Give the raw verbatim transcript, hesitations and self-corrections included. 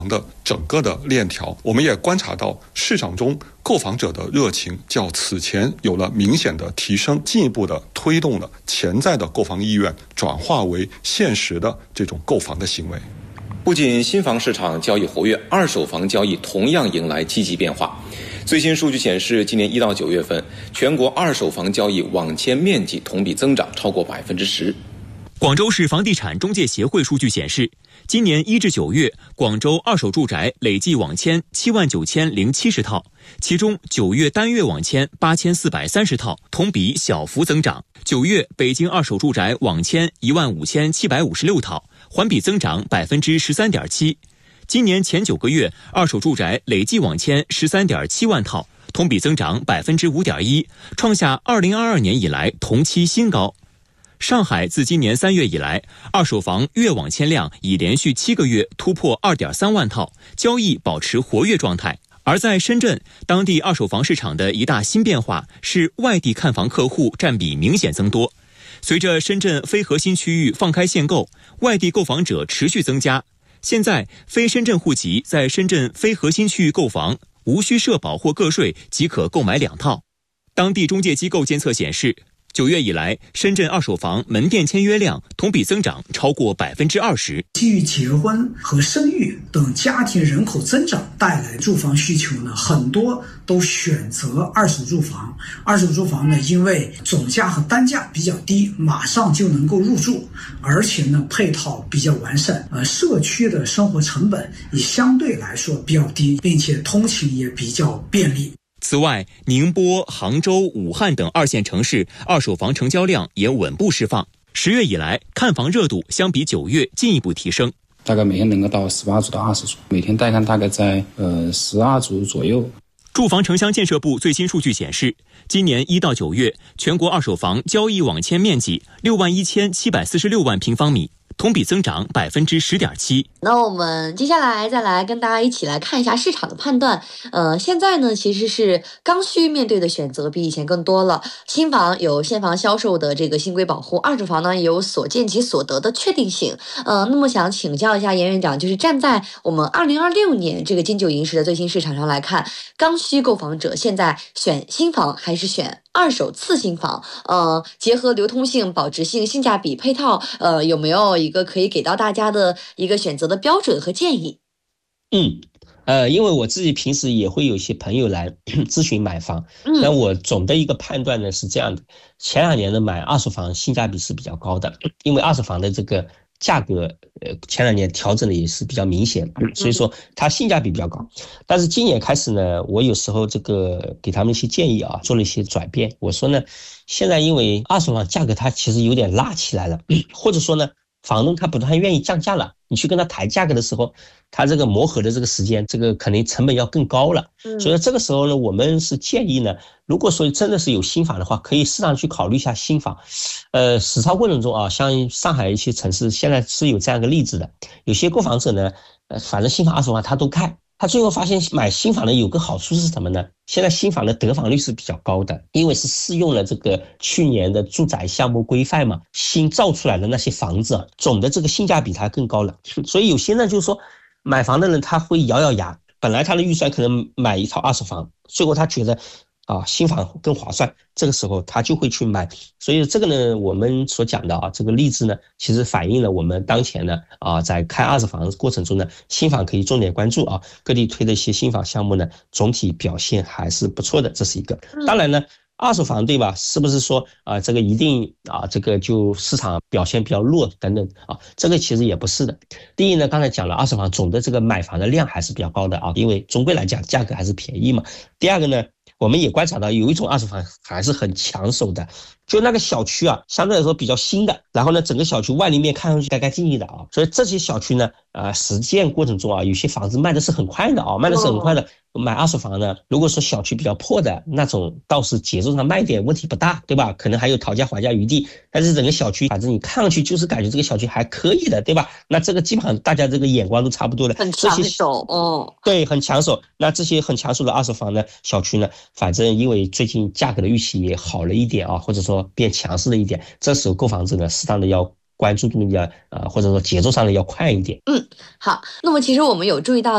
的整个的链条，我们也观察到市场中购房者的热情较此前有了明显的提升，进一步的推动了潜在的购房意愿转化为现实的这种购房的行为。 不仅新房市场交易活跃，二手房交易同样迎来积极变化。最新数据显示，今年一到九月份，全国二手房交易网签面积同比增长超过百分之十。 广州市房地产中介协会数据显示，今年一至九月，广州二手住宅累计网签七万九千零七十套，其中九月单月网签八千四百三十套，同比小幅增长。九月，北京二手住宅网签一万五千七百五十六套，环比增长百分之十三点七。今年前九个月，二手住宅累计网签十三点七万套，同比增长百分之五点一，创下二零二二年以来同期新高。上海自今年三月以来，二手房月网签量已连续七个月突破 二点三万套，交易保持活跃状态。而在深圳，当地二手房市场的一大新变化是外地看房客户占比明显增多。随着深圳非核心区域放开限购，外地购房者持续增加。现在，非深圳户籍在深圳非核心区域购房，无需社保或个税即可购买两套。当地中介机构监测显示，九月以来，深圳二手房门店签约量同比增长超过百分之二十。 基于结婚和生育等家庭人口增长带来住房需求呢，很多都选择二手住房。二手住房呢，因为总价和单价比较低，马上就能够入住，而且呢配套比较完善，呃，社区的生活成本也相对来说比较低，并且通勤也比较便利。 此外，宁波、杭州、武汉等二线城市二手房成交量也稳步释放。十月以来，看房热度相比九月进一步提升， 大概每天能够到十八组到二十组，每天带看大概在呃十二组左右。 住房城乡建设部最新数据显示，今年一到九月，全国二手房交易网签面积六万一千七百四十六万平方米。同比增长百分之十点七。 那我们接下来再来跟大家一起来看一下市场的判断。呃，现在呢，其实是刚需面对的选择比以前更多了。新房有现房销售的这个新规保护，二手房呢也有所见即所得的确定性。呃，那么想请教一下严院长，就是站在我们二零二六年这个金九银十的最新市场上来看，刚需购房者现在选新房还是选二手次新房？呃，结合流通性、保值性、性价比、配套，呃，有没有一个可以给到大家的一个选择的标准和建议？ 嗯，呃，因为我自己平时也会有一些朋友来咨询买房，那我总的一个判断呢是这样的：前两年呢买二手房性价比是比较高的，因为二手房的这个价格，呃，前两年调整的也是比较明显，所以说它性价比比较高。但是今年开始呢，我有时候这个给他们一些建议啊，做了一些转变。我说呢，现在因为二手房价格它其实有点拉起来了，或者说呢，房东他不太愿意降价了，你去跟他谈价格的时候，他这个磨合的这个时间，这个肯定成本要更高了。所以这个时候呢，我们是建议呢，如果说真的是有新房的话，可以适当去考虑一下新房。呃，实操过程中啊，像上海一些城市现在是有这样一个例子的，有些购房者呢，呃，反正新房二手房他都看。他最后发现买新房的有个好处是什么呢？现在新房的得房率是比较高的，因为是适用了这个去年的住宅项目规范嘛，新造出来的那些房子，总的这个性价比它更高了。所以有些人就是说，买房的人他会咬咬牙，本来他的预算可能买一套二手房，最后他觉得啊，新房更划算，这个时候他就会去买。所以这个呢，我们所讲的啊，这个例子呢，其实反映了我们当前呢啊，在开二手房的过程中呢，新房可以重点关注啊，各地推的一些新房项目呢，总体表现还是不错的，这是一个。当然呢，二手房对吧？是不是说啊，这个一定啊，这个就市场表现比较弱等等啊？这个其实也不是的。第一呢，刚才讲了，二手房总的这个买房的量还是比较高的啊，因为总归来讲价格还是便宜嘛。第二个呢，我们也观察到有一种二手房还是很抢手的，就那个小区啊，相对来说比较新的，然后呢，整个小区外立面看上去干干净净的啊，所以这些小区呢，呃，实践过程中啊，有些房子卖的是很快的啊，卖的是很快的。买二手房呢，如果说小区比较破的那种，倒是节奏上慢一点问题不大，对吧？可能还有讨价还价余地。但是整个小区，反正你看上去就是感觉这个小区还可以的，对吧？那这个基本上大家这个眼光都差不多的， 很抢手哦。 对，很抢手。那这些很抢手的二手房呢，小区呢，反正因为最近价格的预期也好了一点啊，或者说变强势了一点，这时候购房者呢，适当的要关注度要呃，或者说节奏上的要快一点。 嗯，好。那么其实我们有注意到。